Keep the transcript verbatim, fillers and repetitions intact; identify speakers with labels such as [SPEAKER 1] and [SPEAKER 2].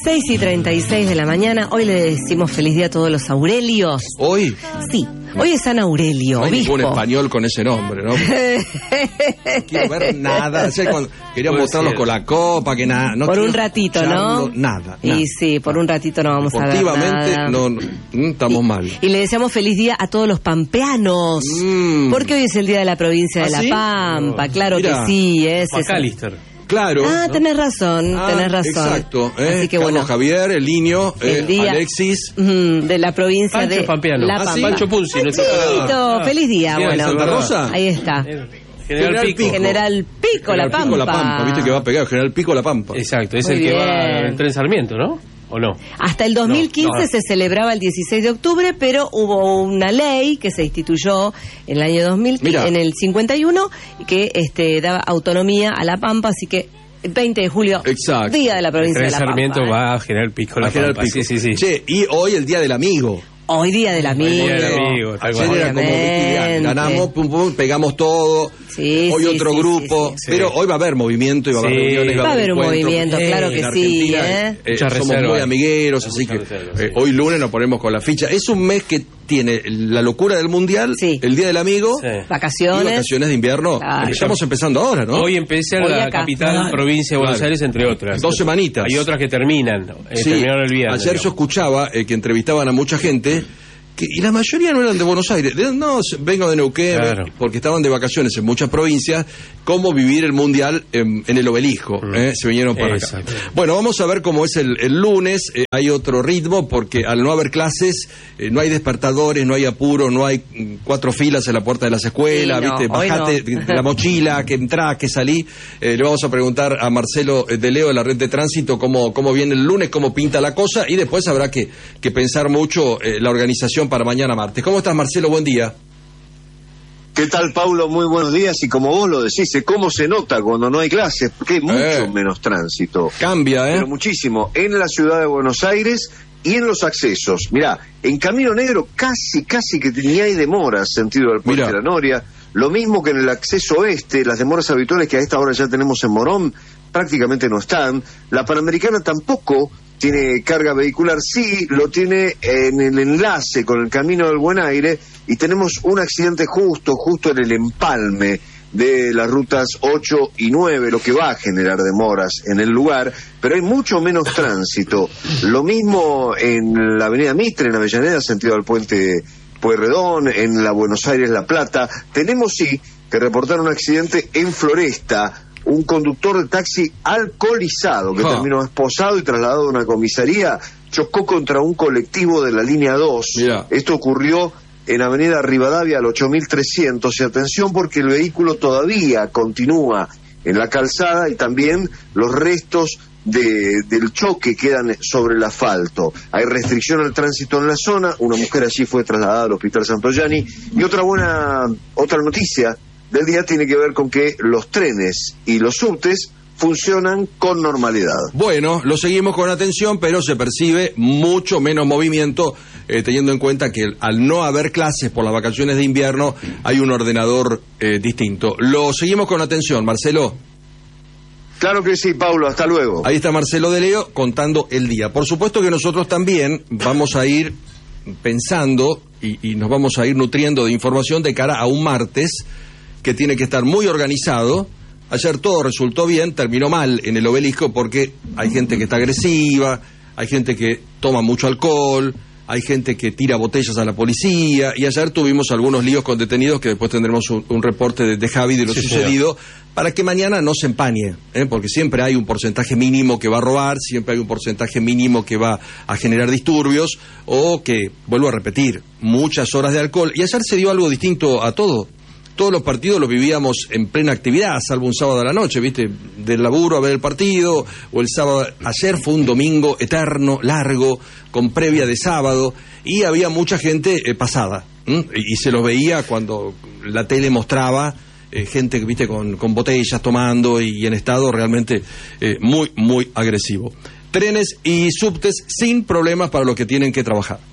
[SPEAKER 1] seis y treinta y seis de la mañana. Hoy le decimos feliz día a todos los Aurelios.
[SPEAKER 2] ¿Hoy?
[SPEAKER 1] Sí, hoy es San Aurelio,
[SPEAKER 2] No hay
[SPEAKER 1] obispo.
[SPEAKER 2] ningún español con ese nombre, ¿no? No quiero ver nada. O sea, cuando querían
[SPEAKER 3] Puede
[SPEAKER 2] mostrarlos
[SPEAKER 3] ser.
[SPEAKER 2] con la copa, que nada. No
[SPEAKER 1] por un
[SPEAKER 2] quiero
[SPEAKER 1] ratito, ¿no?
[SPEAKER 2] escucharlo, Nada,
[SPEAKER 1] Y
[SPEAKER 2] nada.
[SPEAKER 1] sí, por un ratito no vamos a ver
[SPEAKER 2] Deportivamente,
[SPEAKER 1] nada.
[SPEAKER 2] no, no, mm, estamos
[SPEAKER 1] y,
[SPEAKER 2] mal.
[SPEAKER 1] Y le deseamos feliz día a todos los pampeanos.
[SPEAKER 2] Mm.
[SPEAKER 1] Porque hoy es el día de la provincia
[SPEAKER 2] ¿Ah,
[SPEAKER 1] de La
[SPEAKER 2] sí?
[SPEAKER 1] Pampa. Claro
[SPEAKER 2] Mirá.
[SPEAKER 1] que sí, es. es-
[SPEAKER 3] McAllister.
[SPEAKER 2] Claro.
[SPEAKER 1] Ah, tenés razón,
[SPEAKER 2] Ah,
[SPEAKER 1] tenés razón.
[SPEAKER 2] Exacto. ¿eh?
[SPEAKER 1] Así que
[SPEAKER 2] Carlos
[SPEAKER 1] bueno,
[SPEAKER 2] Javier, el niño,
[SPEAKER 1] el
[SPEAKER 2] eh,
[SPEAKER 1] día
[SPEAKER 2] Alexis.
[SPEAKER 1] mm, de la provincia
[SPEAKER 3] Pancho
[SPEAKER 1] de
[SPEAKER 3] Pampeano.
[SPEAKER 1] La
[SPEAKER 2] Ah,
[SPEAKER 1] Pampa.
[SPEAKER 2] ¿sí?
[SPEAKER 3] Pancho Punzi, nuestro
[SPEAKER 1] Panchito,
[SPEAKER 3] Ah.
[SPEAKER 1] feliz día,
[SPEAKER 3] Día de
[SPEAKER 1] bueno.
[SPEAKER 2] Santa Rosa.
[SPEAKER 1] Ahí está.
[SPEAKER 3] General
[SPEAKER 2] General
[SPEAKER 3] Pico.
[SPEAKER 2] Pico.
[SPEAKER 1] General Pico, La
[SPEAKER 2] General
[SPEAKER 1] Pampa.
[SPEAKER 2] Pico, La Pampa. Viste que va a pegar General Pico, La Pampa.
[SPEAKER 3] Exacto, es
[SPEAKER 1] Muy
[SPEAKER 3] el que
[SPEAKER 1] bien.
[SPEAKER 3] va en Tren Sarmiento, ¿no? ¿O no?
[SPEAKER 1] Hasta el dos mil quince
[SPEAKER 3] No, no.
[SPEAKER 1] se celebraba el dieciséis de octubre, pero hubo una ley que se instituyó en el año dos mil quince,
[SPEAKER 2] Mirá.
[SPEAKER 1] en el cincuenta y uno, que este, daba autonomía a La Pampa, así que el veinte de julio,
[SPEAKER 2] Exacto.
[SPEAKER 1] día de la provincia
[SPEAKER 3] Tren
[SPEAKER 1] de La Pampa.
[SPEAKER 3] Sarmiento
[SPEAKER 1] ¿eh?
[SPEAKER 3] va a General Pico, La
[SPEAKER 2] A General
[SPEAKER 3] Pampa.
[SPEAKER 2] Pico.
[SPEAKER 3] Sí, sí, sí.
[SPEAKER 2] Che, y hoy el Día del Amigo.
[SPEAKER 1] Hoy día del amigo.
[SPEAKER 3] Día del amigo, tal
[SPEAKER 2] Ayer
[SPEAKER 3] cual.
[SPEAKER 2] era como
[SPEAKER 1] Obviamente.
[SPEAKER 2] Vicky, ganamos, pum, pum, pegamos todo.
[SPEAKER 1] Sí,
[SPEAKER 2] hoy
[SPEAKER 1] sí,
[SPEAKER 2] otro
[SPEAKER 1] sí,
[SPEAKER 2] grupo.
[SPEAKER 1] sí,
[SPEAKER 3] sí.
[SPEAKER 2] Pero hoy va a haber movimiento y va a haber
[SPEAKER 3] Sí.
[SPEAKER 2] reuniones.
[SPEAKER 1] Va a haber un
[SPEAKER 2] encuentros.
[SPEAKER 1] movimiento, claro que
[SPEAKER 2] en
[SPEAKER 1] sí,
[SPEAKER 2] Argentina,
[SPEAKER 1] ¿eh?
[SPEAKER 2] eh,
[SPEAKER 3] Mucha
[SPEAKER 2] somos
[SPEAKER 3] reserva.
[SPEAKER 2] muy amigueros, así
[SPEAKER 3] Mucha
[SPEAKER 2] que
[SPEAKER 3] reserva,
[SPEAKER 2] eh,
[SPEAKER 3] sí.
[SPEAKER 2] hoy lunes nos ponemos con la ficha. Es un mes que tiene la locura del Mundial,
[SPEAKER 1] Sí.
[SPEAKER 2] el Día del Amigo
[SPEAKER 3] Sí.
[SPEAKER 2] y
[SPEAKER 1] Vacaciones.
[SPEAKER 2] vacaciones de invierno.
[SPEAKER 1] Claro.
[SPEAKER 2] Estamos empezando ahora, ¿no?
[SPEAKER 3] Hoy empieza
[SPEAKER 1] Hoy
[SPEAKER 3] la
[SPEAKER 1] acá.
[SPEAKER 3] capital,
[SPEAKER 1] Claro.
[SPEAKER 3] provincia de Buenos
[SPEAKER 2] Claro.
[SPEAKER 3] Aires, entre otras.
[SPEAKER 2] Dos semanitas.
[SPEAKER 3] Hay otras que terminan. Eh,
[SPEAKER 2] Sí.
[SPEAKER 3] Terminaron el viernes.
[SPEAKER 2] Ayer yo
[SPEAKER 3] digamos.
[SPEAKER 2] escuchaba eh, que entrevistaban a mucha gente que, y la mayoría no eran de Buenos Aires. De- no, vengo de Neuquén,
[SPEAKER 3] Claro.
[SPEAKER 2] porque estaban de vacaciones en muchas provincias. Cómo vivir el Mundial en, en el Obelisco. eh, se vinieron para acá.
[SPEAKER 3] Exacto.
[SPEAKER 2] Bueno, vamos a ver cómo es el, el lunes. Eh, hay otro ritmo porque al no haber clases, eh, no hay despertadores, no hay apuro, no hay mm, cuatro filas en la puerta de las escuelas.
[SPEAKER 1] Sí, no,
[SPEAKER 2] ¿viste?
[SPEAKER 1] hoy
[SPEAKER 2] Bajate
[SPEAKER 1] no.
[SPEAKER 2] de la mochila, que entrás, que salí. Eh, le vamos a preguntar a Marcelo de Leo de la Red de Tránsito cómo, cómo viene el lunes, cómo pinta la cosa, y después habrá que, que pensar mucho eh, la organización para mañana martes. ¿Cómo estás, Marcelo? Buen día.
[SPEAKER 4] ¿Qué tal, Paulo? Muy buenos días. Y como vos lo decís, ¿cómo se nota cuando no hay clases? Porque hay mucho
[SPEAKER 2] Eh.
[SPEAKER 4] menos tránsito.
[SPEAKER 2] Cambia, ¿eh?
[SPEAKER 4] Pero muchísimo. En la ciudad de Buenos Aires y en los accesos. Mirá, en Camino Negro casi, casi que ni hay demoras sentido del Puente
[SPEAKER 2] Mirá.
[SPEAKER 4] de la Noria. Lo mismo que en el acceso oeste, las demoras habituales que a esta hora ya tenemos en Morón prácticamente no están. La Panamericana tampoco tiene carga vehicular, sí lo tiene en el enlace con el Camino del Buen Aire, y tenemos un accidente justo, justo en el empalme de las rutas ocho y nueve, lo que va a generar demoras en el lugar, pero hay mucho menos tránsito. Lo mismo en la avenida Mitre, en Avellaneda, sentido al puente Pueyrredón, en la Buenos Aires La Plata. Tenemos sí que reportar un accidente en Floresta, un conductor de taxi alcoholizado que
[SPEAKER 2] Ah.
[SPEAKER 4] terminó esposado y trasladado a una comisaría, chocó contra un colectivo de la línea dos.
[SPEAKER 2] Mirá.
[SPEAKER 4] Esto ocurrió en Avenida Rivadavia al ocho mil trescientos, y atención porque el vehículo todavía continúa en la calzada y también los restos de, del choque quedan sobre el asfalto. Hay restricción al tránsito en la zona, una mujer allí fue trasladada al Hospital Santoyani. Y otra buena, otra noticia del día tiene que ver con que los trenes y los subtes funcionan con normalidad.
[SPEAKER 2] Bueno, lo seguimos con atención, pero se percibe mucho menos movimiento, eh, teniendo en cuenta que al no haber clases por las vacaciones de invierno, hay un ordenador eh, distinto. Lo seguimos con atención, Marcelo.
[SPEAKER 4] Claro que sí, Paulo, hasta luego.
[SPEAKER 2] Ahí está Marcelo de Leo contando el día. Por supuesto que nosotros también vamos a ir pensando y, y nos vamos a ir nutriendo de información de cara a un martes que tiene que estar muy organizado. Ayer todo resultó bien, terminó mal en el Obelisco porque hay gente que está agresiva, hay gente que toma mucho alcohol, hay gente que tira botellas a la policía, y ayer tuvimos algunos líos con detenidos que después tendremos un, un reporte de, de Javi de lo
[SPEAKER 3] Sí,
[SPEAKER 2] sucedido, para que mañana no se empañe, ¿eh? Porque siempre hay un porcentaje mínimo que va a robar, siempre hay un porcentaje mínimo que va a generar disturbios, o que, vuelvo a repetir, muchas horas de alcohol. Y ayer se dio algo distinto a todo. Todos los partidos los vivíamos en plena actividad, salvo un sábado a la noche, ¿viste? Del laburo a ver el partido, o el sábado. Ayer fue un domingo eterno, largo, con previa de sábado, y había mucha gente eh, pasada, ¿m? y, y se los veía cuando la tele mostraba eh, gente, ¿viste? Con, con botellas tomando y, y en estado realmente eh, muy, muy agresivo. Trenes y subtes sin problemas para los que tienen que trabajar.